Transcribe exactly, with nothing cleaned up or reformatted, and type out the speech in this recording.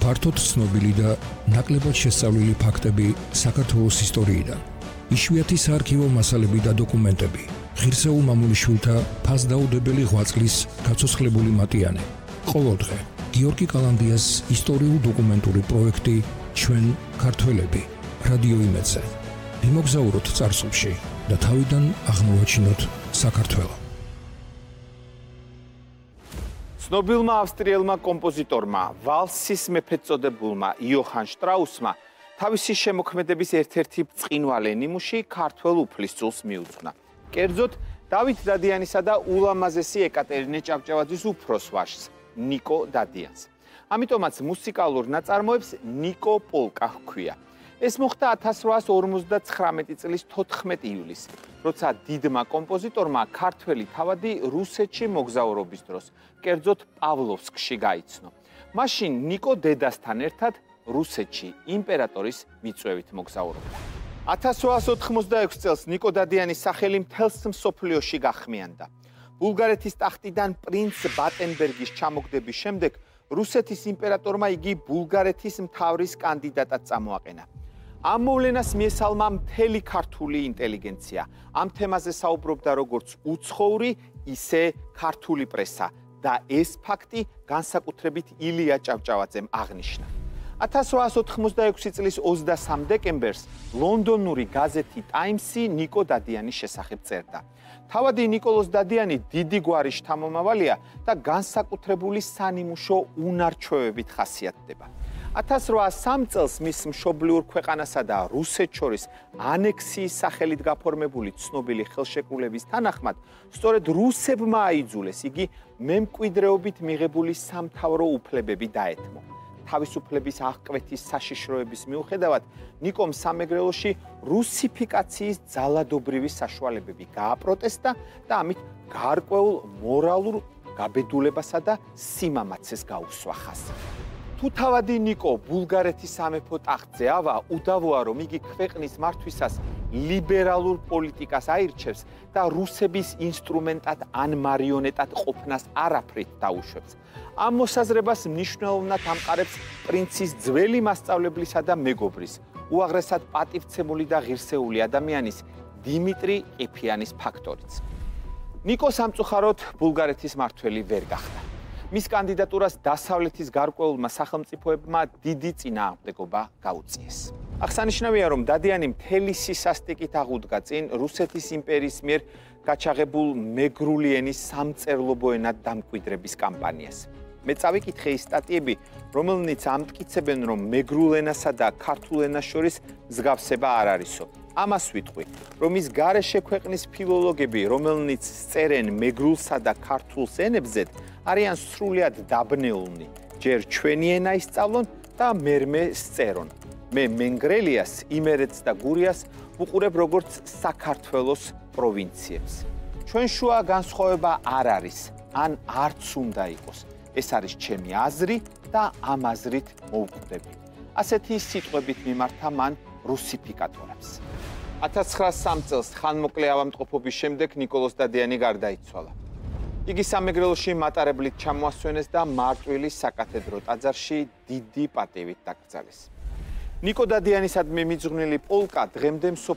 ფართოდ ცნობილი და ნაკლებად შესწავლილი ფაქტები საქართველოს ისტორიიდან. იშვიათი საარქივო მასალები და დოკუმენტები. ღირსეულ მამულიშვილთა ფასდაუდებელი ღვაწლის გაცოცხლებული მატიანე. ყოველდღე გიორგი კალანდიას ისტორიულ-დოკუმენტური პროექტი ჩვენ ქართველები რადიო იმედზე. იმოგზაუროთ წარსულში და თავიდან აღმოვაჩინოთ საქართველო. ცნობილმა ავსტრიელმა კომპოზიტორმა, ვალსის მეფედ წოდებულმა იოჰან შტრაუსმა თავისი შემოქმედების ერთ-ერთი ბრწყინვალე ნიმუში ქართველ უფლისწულს მიუძღვნა. კერძოდ, დავით დადიანისა და ულამაზესი ეკატერინე ჭავჭავაძის უფროს ვაჟს, ნიკო დადიანს. ამიტომაც მუსიკალურ ნაწარმოებს ნიკო პოლკა ჰქვია. ეს მოხდა ათას რვაას ორმოცდაცხრამეტი წლის თოთხმეტი ივლისს, როცა დიდმა კომპოზიტორმა ქართველი თავადი რუსეთში მოგზაურობის დროს, კერძოდ პავლოვსკში გაიცნო. მაშინ ნიკო დედასთან ერთად რუსეთში იმპერატორის მიწვევით მოგზაურობდა. ათას რვაას ოთხმოცდაექვსი წელს ნიკო დადიანის სახელი მთელს მსოფლიოში გახმიანდა. ბულგარეთის ტახტიდან პრინც ბატენბერგის ჩამოგდების შემდეგ რუსეთის იმპერატორმა იგი ბულგარეთის მთავრის კანდიდატად წამოაყენა. ამ მოვლენას მიესალმა მთელი ქართული ინტელიგენცია. ამ თემაზე საუბრობდა როგორც უცხოური, ისე ქართული პრესა და ეს ფაქტი განსაკუთრებით ილია ჭავჭავაძემ აღნიშნა. ათას რვაას ოთხმოცდაექვსი წლის ოცდასამ დეკემბერს ლონდონური გაზეთი ტაიმსი ნიკო დადიანის შესახებ წერდა. თავადი ნიკოლოზ დადიანი დიდი გვარის შთამომავალია და განსაკუთრებული სანიმუშო უნარ-ჩვევებით ხასიათდება. ათას რვაას სამი წელს მის მშობლიურ ქვეყანასა და რუსეთს შორის ანექსიის სახელით გაფორმებული ცნობილი ხელშეკრულების თანახმად, სწორედ რუსებმა აიძულეს იგი მემკვიდრეობით მიღებული სამთავრო უფლებები დაეთმო. თავისუფლების აღკვეთის საშიშროების მიუხედავად, ნიკომ სამეგრელოში რუსიფიკაციის ძალადობრივი საშუალებები გააპროტესტა და ამით გარკვეულ მორალურ გაბედულებასა და სიმამაცეს გაუსვა ხაზი. თუ თავადი ნიკო ბულგარეთის სამეფო ტახტზე ავა, უდავოა, რომ იგი ქვეყნის მართვისას ლიბერალურ პოლიტიკას აირჩევს და რუსების ინსტრუმენტად ან მარიონეტად ყოფნას არაფრით დაუშვებს. ამ მოსაზრებას მნიშვნელოვნად ამყარებს პრინცის ძველი მასწავლებლისა და მეგობრის, უაღრესად პატივცემული და ღირსეული ადამიანის დიმიტრი ყიფიანის ფაქტორიც. ნიკო სამწუხაროდ ბულგარეთის მართველი ვერ გახდა. მის კანდიდატურას დასავლეთის გარკვეულმა სახელმწიფოებმა დიდი წინააღმდეგობა გაუწიეს. აღსანიშნავია, რომ დადიანი მთელი სისასტიკით აღუდგა წინ რუსეთის იმპერიის მიერ გაჩაღებულ მეგრული ენის სამწერლობო ენად დამკვიდრების კამპანიას. მე წავიკითხე ის სტატიები, რომელნიც ამტკიცებენ, რომ მეგრულ ენასა და ქართულ ენას შორის მსგავსება არ არისო. ამას ვიტყვი, რომ ის გარეშე ქვეყნის ფილოლოგები, რომელნიც წერენ მეგრულსა და ქართულს ენებზე, არიან სრულიად დაბნეულნი. ჯერ ჩვენი ენა ისწავლონ და მერმე სწერონ. მე მენგრელიას, იმერეთს და გურიას ვუყურებ როგორც საქართველოს პროვინციებს. ჩვენ შუა განსხვავება არ არის, ან არც უნდა იყოს. ეს არის ჩემი აზრი და ამ აზრით მოვკვდები. ასეთი სიტყვებით მიმართა მან რუსიფიკატორებს. ათას ცხრაას სამი წელს ხანმოკლე ავადმყოფობის შემდეგ ნიკოლოზ დადიანი გარდაიცვალა. იგი სამეგრელოში მატარებლით ჩამოასვენეს და მარტვილის საკათედრო ტაძარში დიდი პატივით დაკრძალეს. ნიკო დადიანისადმი მიძღვნილი პოლკა დღემდე